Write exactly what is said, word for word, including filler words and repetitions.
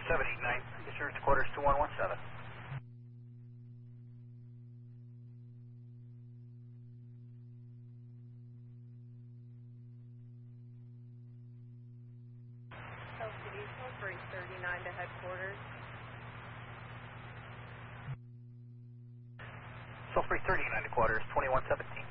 seven eight nine, insurance quarters two one one seven. L C D, Salisbury thirty-nine to headquarters. Salisbury thirty-nine to quarters, twenty-one seventeen.